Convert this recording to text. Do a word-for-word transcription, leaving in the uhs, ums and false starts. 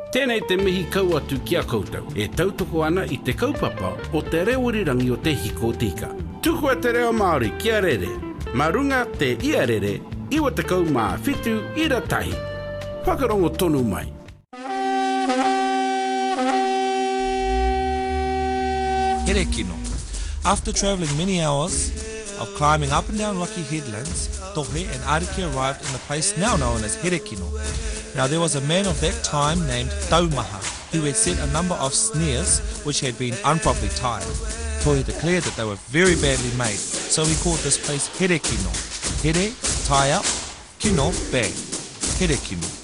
Tēnei te mihi kau atu ki a koutou. E tautoko ana i te kaupapa o te reorirangi o te hiko tika. Tuku e te reo Māori kia rere. Marunga te ia rere, iwa te kau mā whitu ira tahi. Whakarongo tonu mai. Here kino. After travelling many hours of climbing up and down rocky headlands, Tohe and Ariki arrived in the place now known as Here kino. Now there was a man of that time named Taumaha who had set a number of snares which had been improperly tied. Tohe declared that they were very badly made, so he called this place Here kino. Here, tie up, kino, bag. Here kino.